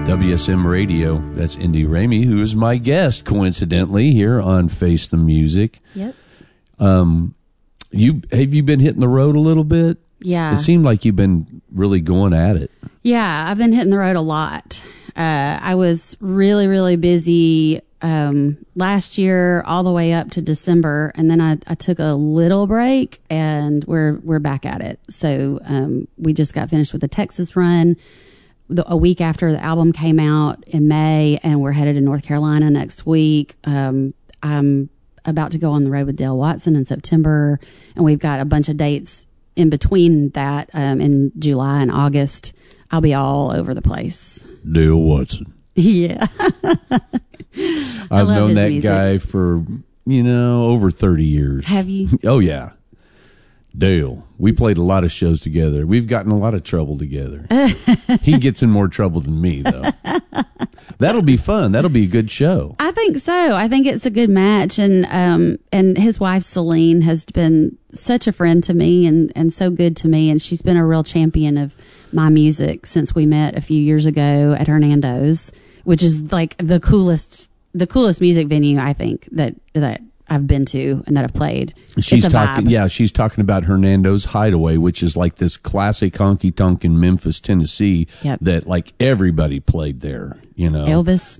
WSM Radio. That's Indy Ramey, who is my guest, coincidentally, here on Face the Music. Yep. Have you been hitting the road a little bit? Yeah. It seemed like you've been really going at it. Yeah, I've been hitting the road a lot. I was really, really busy last year all the way up to December, and then I took a little break, and we're back at it. So we just got finished with the Texas run a week after the album came out in May, and we're headed to North Carolina next week. I'm about to go on the road with Dale Watson in September, and we've got a bunch of dates in between that in July and August. I'll be all over the place. Dale Watson. Yeah. I've known that music guy for, over 30 years. Have you? Oh, yeah. Dale. We played a lot of shows together. We've gotten a lot of trouble together. He gets in more trouble than me, though. That'll be fun. That'll be a good show. I think so. I think it's a good match. And his wife, Celine, has been such a friend to me and so good to me. And she's been a real champion of my music since we met a few years ago at Hernando's, which is like the coolest music venue, I think, that I've been to and that I've played. She's talking about Hernando's Hideaway, which is like this classic honky tonk in Memphis, Tennessee, that like everybody played there. Elvis,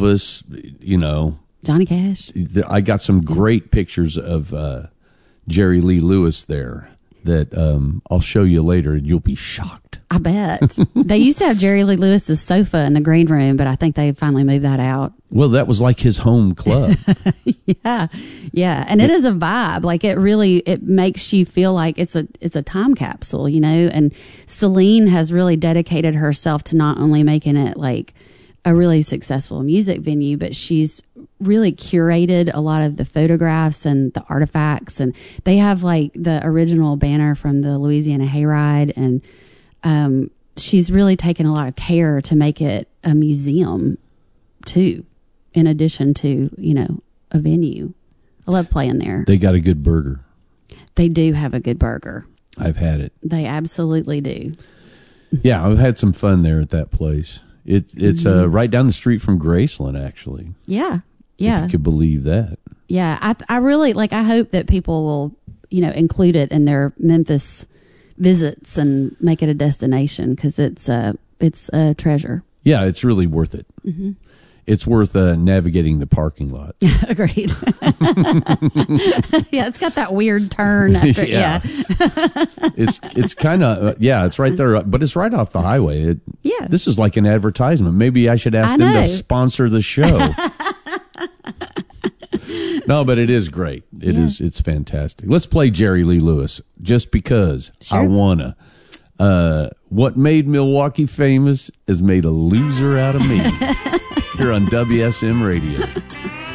Johnny Cash. I got some great pictures of Jerry Lee Lewis there that I'll show you later, and you'll be shocked. I bet. They used to have Jerry Lee Lewis's sofa in the green room, but I think they finally moved that out. Well, that was like his home club. Yeah. And it is a vibe. Like it makes you feel like it's a time capsule, and Celine has really dedicated herself to not only making it like a really successful music venue, but she's really curated a lot of the photographs and the artifacts. And they have like the original banner from the Louisiana Hayride, and she's really taken a lot of care to make it a museum too, in addition to, a venue. I love playing there. They got a good burger. They do have a good burger. I've had it. They absolutely do. Yeah, I've had some fun there at that place. It's right down the street from Graceland, actually. Yeah. If you could believe that. Yeah, I really I hope that people will, include it in their Memphis visits and make it a destination, because it's a treasure. Yeah, it's really worth it. Mm-hmm. It's worth navigating the parking lot. Agreed. Yeah, it's got that weird turn. After, yeah. It's kind of, it's right there, but it's right off the highway. Yeah. This is like an advertisement. Maybe I should ask them to sponsor the show. No, but it is great. It's fantastic. Let's play Jerry Lee Lewis, just because I wanna. What made Milwaukee famous has made a loser out of me. Here on WSM Radio.